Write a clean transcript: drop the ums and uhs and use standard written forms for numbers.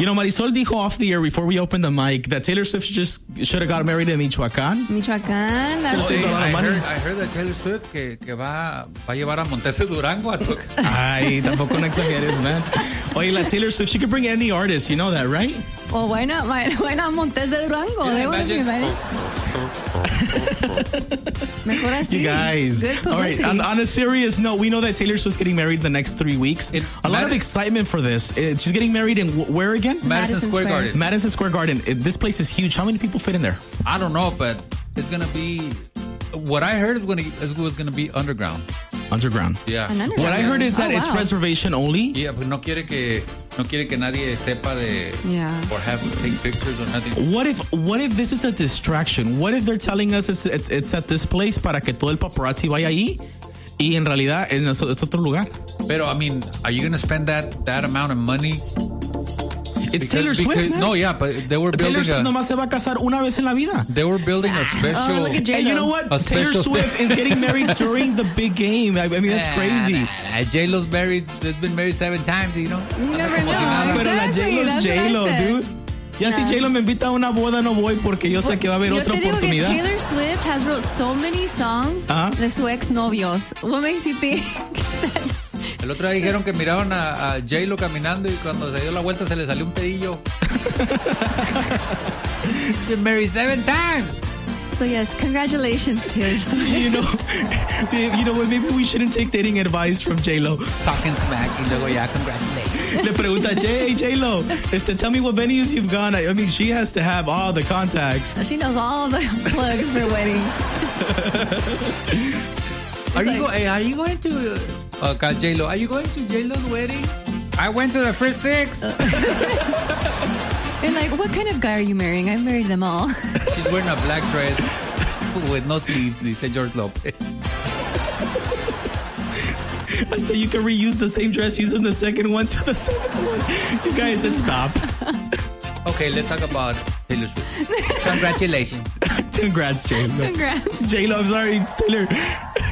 You know, Marisol dijo off the air before we opened the mic that Taylor Swift should have got married in Michoacán. Michoacán. That's a lot of money. I heard that Taylor Swift que va a llevar a Montes de Durango a tocar. Ay, tampoco no exageres, man. Oye, la Taylor Swift, she could bring any artist. You know that, right? Well, why not? Why not Montes de Durango? Yeah, imagine. Mejor así. You guys. Good All right, publicity. on a serious note, we know that Taylor Swift's getting married the next 3 weeks. A lot of excitement for this. She's getting married in where again? Madison Square Garden. Madison Square Garden. This place is huge. How many people fit in there? I don't know, but it's going to be... What I heard was going to be underground. Underground. Yeah. What I heard is that it's reservation only. Yeah, but no quiere que nadie sepa de... Yeah. Or take pictures or nothing. What if this is a distraction? What if they're telling us it's at this place para que todo el paparazzi vaya ahí y en realidad es otro lugar? Pero, I mean, are you going to spend that amount of money? It's Taylor Swift, man. No, yeah, but they were building Taylor Swift nomás se va a casar una vez en la vida. They were building a special... look at J-Lo. And you know what? Taylor Swift is getting married during the big game. I mean, that's crazy. J-Lo's married. Has been married 7 times, you know? You never know. Pero la J-Lo es J-Lo, dude. Ya si J-Lo me invita a una boda, no voy porque yo sé que va a haber otra oportunidad. Taylor Swift has wrote so many songs de su ex-novios. What makes you think that... El otro día dijeron que miraron a J-Lo caminando y cuando se dio la vuelta se le salió un pedillo. Been married 7 times. So yes, congratulations, Taylor Swift. You know what? Maybe we shouldn't take dating advice from J-Lo. Talking smack y luego ya, congratulations. Le pregunta, J-Lo, tell me what venues you've gone. I mean, she has to have all the contacts. She knows all the plugs for weddings. Are you going to... J-Lo, are you going to J-Lo's wedding? I went to the first 6. And like, what kind of guy are you marrying? I've married them all. She's wearing a black dress with no sleeves, dice George Lopez. Hasta you can reuse the same dress using the second one to the 7th one. You guys, let's stop. Okay, let's talk about Taylor Swift. Congratulations. Congrats, J-Lo. Congrats. J-Lo, I'm sorry, it's Taylor.